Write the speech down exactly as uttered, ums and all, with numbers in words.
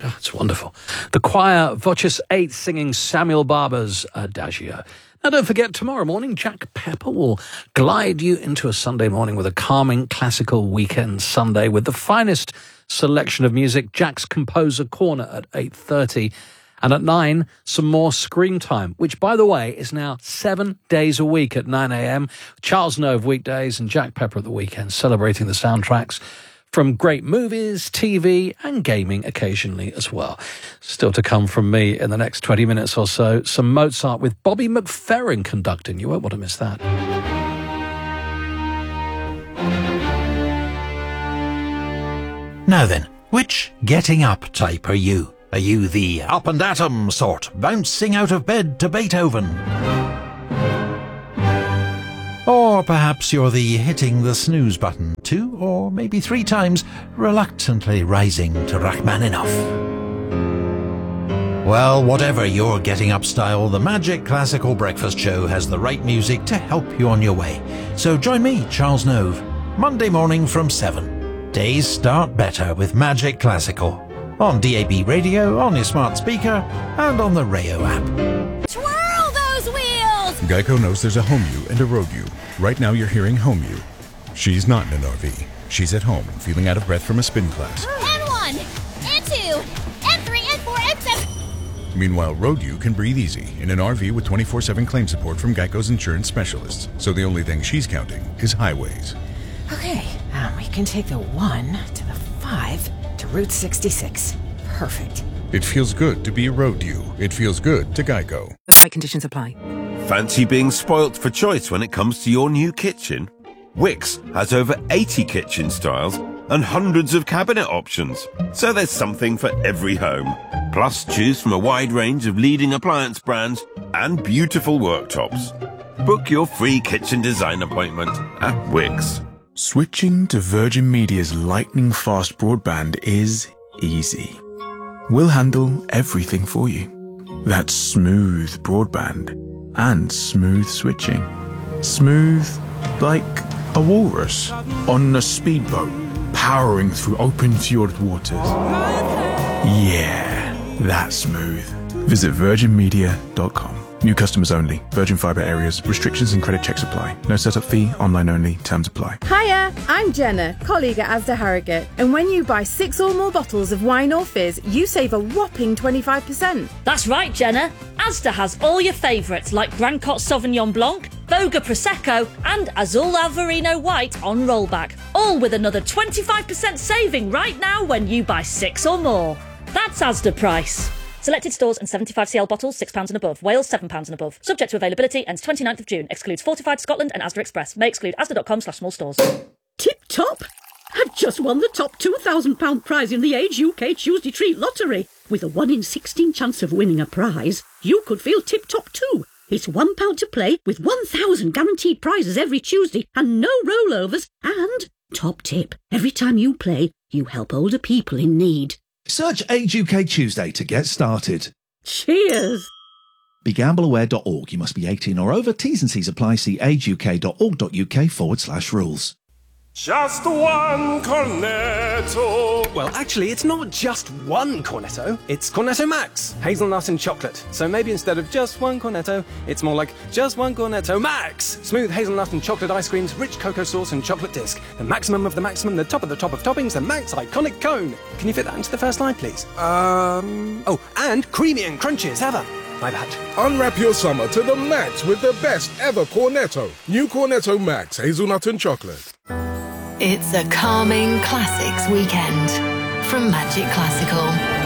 Oh, it's wonderful. The choir, Voces eight, singing Samuel Barber's Adagio. Now, don't forget, tomorrow morning, Jack Pepper will glide you into a Sunday morning with a calming classical weekend Sunday with the finest selection of music, Jack's Composer Corner at eight thirty. And at nine, some more Screen Time, which, by the way, is now seven days a week at nine a.m. Charles Nove weekdays and Jack Pepper at the weekend, celebrating the soundtracks from great movies, T V and gaming occasionally as well. Still to come from me in the next twenty minutes or so, some Mozart with Bobby McFerrin conducting. You won't want to miss that. Now then, which getting up type are you? Are you the up and at 'em sort, bouncing out of bed to Beethoven? Or perhaps you're the hitting the snooze button two or maybe three times, reluctantly rising to Rachmaninoff. Well, whatever your getting up style, the Magic Classical Breakfast Show has the right music to help you on your way. So join me, Charles Nove, Monday morning from seven. Days start better with Magic Classical. On D A B radio, on your smart speaker, and on the Rayo app. Twirl those wheels! Geico knows there's a home you and a road you. Right now you're hearing home you. She's not in an R V. She's at home, feeling out of breath from a spin class. And one, and two, and three, and four, and seven. Meanwhile, road you can breathe easy in an R V with twenty-four seven claim support from Geico's insurance specialists. So the only thing she's counting is highways. Okay, um, we can take the one to the five to Route sixty-six. Perfect. It feels good to be a road you. It feels good to Geico. Apply conditions apply. Fancy being spoilt for choice when it comes to your new kitchen? Wix has over eighty kitchen styles and hundreds of cabinet options, so there's something for every home. Plus, choose from a wide range of leading appliance brands and beautiful worktops. Book your free kitchen design appointment at Wix. Switching to Virgin Media's lightning-fast broadband is easy. We'll handle everything for you. That's smooth broadband and smooth switching. Smooth like a walrus on a speedboat powering through open fjord waters. Yeah, that's smooth. Visit virgin media dot com. New customers only. Virgin Fibre areas. Restrictions and credit checks apply. No setup fee. Online only. Terms apply. Hiya, I'm Jenna, colleague at Asda Harrogate. And when you buy six or more bottles of wine or fizz, you save a whopping twenty-five percent. That's right, Jenna. Asda has all your favourites like Grand Cot Sauvignon Blanc, Voga Prosecco and Azul Alvarino White on rollback. All with another twenty-five percent saving right now when you buy six or more. That's Asda price. Selected stores and seventy-five centiliter bottles, six pounds and above. Wales, seven pounds and above. Subject to availability, ends twenty-ninth of June. Excludes Fortified Scotland and Asda Express. May exclude asda.com slash small stores. Tip top! I've just won the top two thousand pounds prize in the Age U K Tuesday Treat Lottery. With a one in sixteen chance of winning a prize, you could feel tip top too. It's one pound to play with one thousand guaranteed prizes every Tuesday and no rollovers. And, top tip, every time you play, you help older people in need. Search Age U K Tuesday to get started. Cheers! Be gamble aware dot org. You must be eighteen or over. T's and C's apply. See ageuk.org.uk forward slash rules. Just one cornetto. Well, actually, it's not just one cornetto. It's Cornetto Max, hazelnut and chocolate. So maybe instead of just one cornetto, it's more like just one cornetto max. Smooth hazelnut and chocolate ice creams, rich cocoa sauce and chocolate disc. The maximum of the maximum, the top of the top of toppings, the Max iconic cone. Can you fit that into the first line, please? Um. Oh, and creamy and crunchy as ever. My bad. Unwrap your summer to the max with the best ever cornetto. New Cornetto Max, hazelnut and chocolate. It's a calming classics weekend from Magic Classical.